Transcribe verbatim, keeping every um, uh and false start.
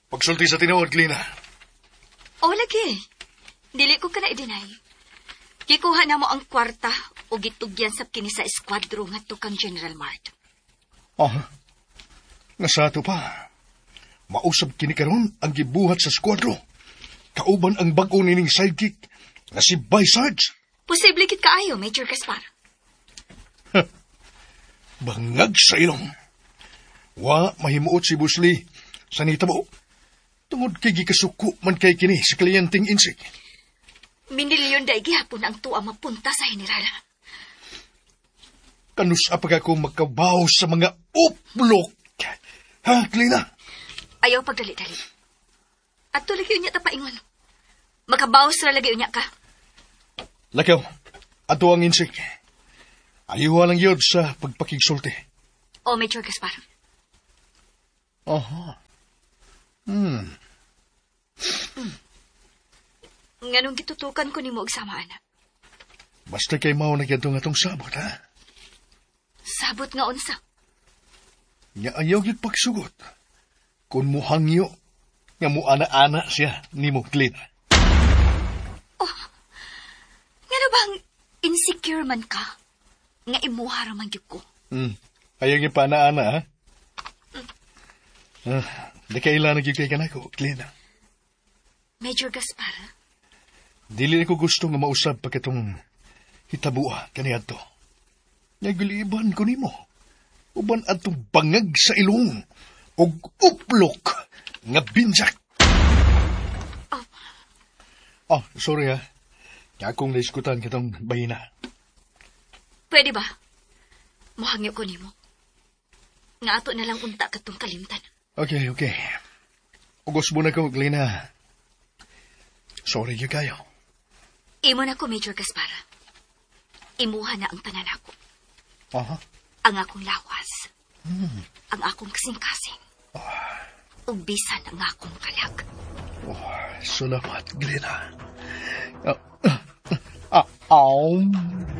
Pagsulti sa tinuod, Glina. O, lagi. Dili ko ka na i-deny. Kikuha na mo ang kwarta o gitugyan sa kini sa eskwadro nga tukang General Mart. Oh, nasato pa. Mausab kini karon ang gibuhat sa skwadro. Kauban ang bag-o nining sidekick na si Vice Sarge. Posible kit kaayo, Major Gaspar. Bangag sa ilong. Wa mahimuot si Busli sa nitabo. Tungod kay gikasuko man kay kini sa kliyenting insik. Minilyon dahi gihapon ang tuwa mapunta sa General. Kanus apag ako magkabaw sa mga uplok. Ha, Glina? Ayaw pagdali-dali. At tuloy kayo niya tapaingon. Makabawas ra lagi unya ka. Lakaw, ato ang insik. Ayaw lang yun sa pagpakigsulti. O, Major Gaspar. Aha. Hmm. Hmm. Nganong gitutukan ko ni mo og samaan. Basta kay mao na gyud atong sabot, ha? Sabot nga unsa? Nya ayaw gyud pagsugot. Kung mo hangyo, nga mo ana-ana siya ni mo, Glina. Oh, nga na bang insecure man ka? Nga imuha raman gyud ko. Hmm. Ayaw gyud pa ana-ana, ha? Mm. Ah, di kailangan gyud kay kanako, Glina. Major Gaspar? Dili ko gusto nga mausab pa kitong hitabuha kaniadto. Nagiliban ko nimo. Uban atong bangag sa ilong ug uplok nga binjak. Oh. Oh, sorry ha. Kaya akong naiskutan kitong bayina. Pwede ba? Mohangyo ko nimo. Nga ato na lang unta katong kalimtan. Okay, okay. Ugos mo na ko, Glina. Sorry you kayo. Imo na ko, Major Gaspar. Imuha na ang tanan ako. Aha. Ang akong lawas. Hmm. Ang akong kasing-kasing. Oh. Ug bisan ang akong kalag. Oh, salamat, Glina. Uh, uh, uh, uh, um.